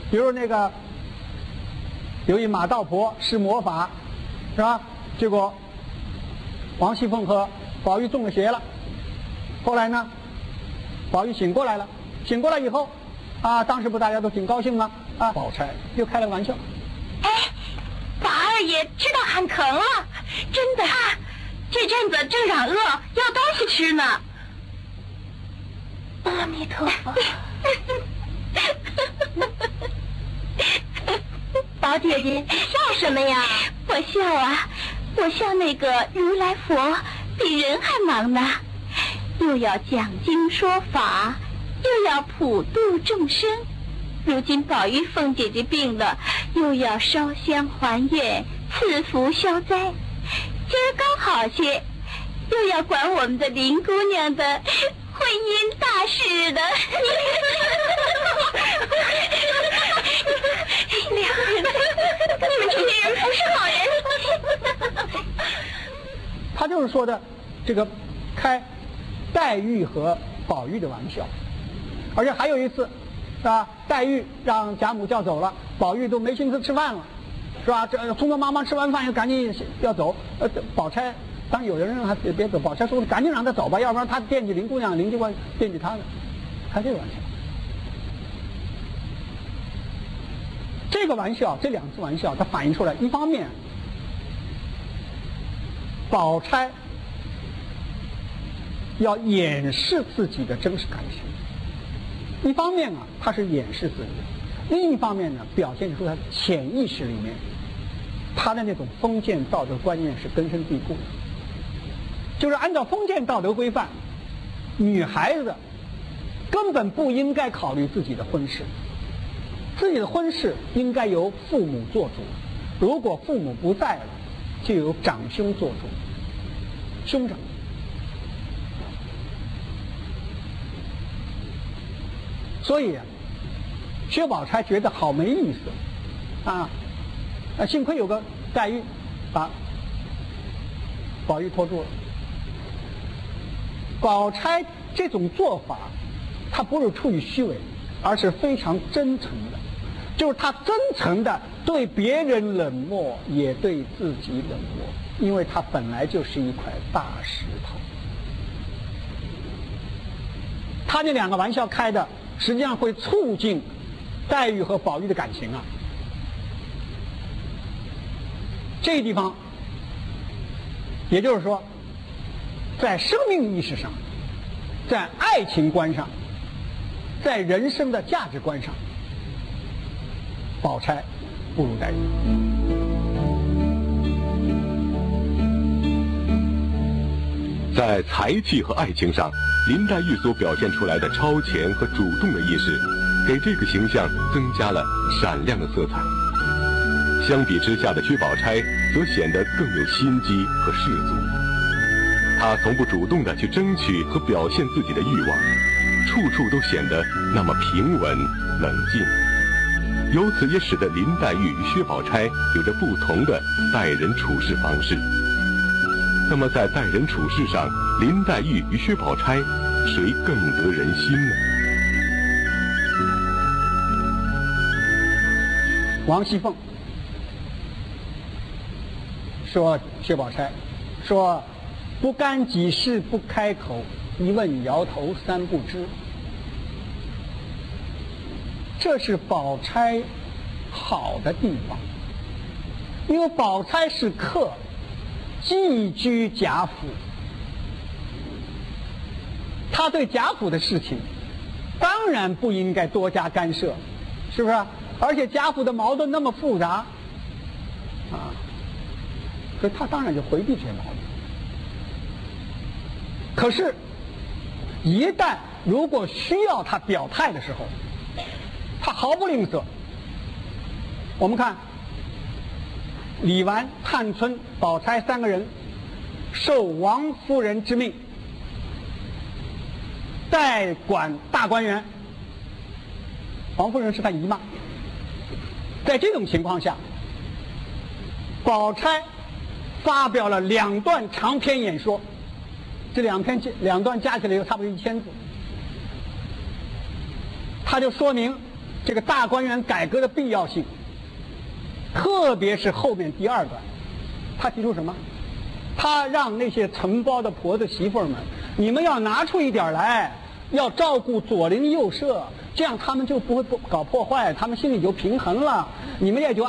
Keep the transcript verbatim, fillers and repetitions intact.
比如那个有一马道婆施魔法，是吧？结果王熙凤和宝玉中了邪了。后来呢，宝玉醒过来了，醒过来以后，啊，当时不大家都挺高兴吗？啊，宝钗又开了个玩笑。 哎，宝二爷知道喊疼了，真的，这阵子正嚷饿，要东西吃呢。阿弥陀佛。宝姐姐笑什么呀？我笑啊，我笑那个如来佛比人还忙呢，又要讲经说法，又要普度众生。如今宝玉凤姐姐病了，又要烧香还愿，赐福消灾。今儿刚好些，又要管我们的林姑娘的婚姻大事的。两个人，你们这些人不是好人。 他就是说的这个开黛玉和宝玉的玩笑，而且还有一次，是吧？黛玉让贾母叫走了，宝玉都没心思吃饭了，是吧？这匆匆忙忙吃完饭又赶紧要走，呃，宝钗当有人让他别别走，宝钗说赶紧让他走吧，要不然他惦记林姑娘，林姑娘惦记他呢，开这个玩笑。这个玩笑，这两次玩笑，它反映出来，一方面，宝钗要掩饰自己的真实感情；一方面啊，她是掩饰自己；另一方面呢，表现出她潜意识里面，她的那种封建道德观念是根深蒂固的。就是按照封建道德规范，女孩子根本不应该考虑自己的婚事。自己的婚事应该由父母做主，如果父母不在了，就由长兄做主，兄长。所以啊，薛宝钗觉得好没意思啊，啊，幸亏有个黛玉把宝玉拖住了。宝钗这种做法，她不是出于虚伪，而是非常真诚的。就是他真诚的对别人冷漠，也对自己冷漠，因为他本来就是一块大石头。他这两个玩笑开的，实际上会促进黛玉和宝玉的感情啊。这个地方，也就是说，在生命意识上，在爱情观上，在人生的价值观上，宝钗不如黛玉。 在才气和爱情上，林黛玉所表现出来的超前和主动的意识，给这个形象增加了闪亮的色彩。相比之下的薛宝钗，则显得更有心机和世俗。她从不主动地去争取和表现自己的欲望，处处都显得那么平稳冷静。由此也使得林黛玉与薛宝钗有着不同的待人处事方式。那么在待人处事上，林黛玉与薛宝钗谁更得人心呢？ 王熙凤说薛宝钗，说不干己事不开口，一问摇头三不知。这是宝钗好的地方，因为宝钗是客，寄居贾府，他对贾府的事情当然不应该多加干涉，是不是？而且贾府的矛盾那么复杂啊，所以他当然就回避这些矛盾。可是，一旦如果需要他表态的时候，他毫不吝啬。我们看李纨、探春、宝钗三个人受王夫人之命代管大观园，王夫人是他姨妈。在这种情况下，宝钗发表了两段长篇演说，这两篇两段加起来有差不多一千字，他就说明这个大观园改革的必要性，特别是后面第二段，他提出什么？他让那些承包的婆子媳妇儿们，你们要拿出一点来，要照顾左邻右舍，这样他们就不会搞破坏，他们心里就平衡了，你们也就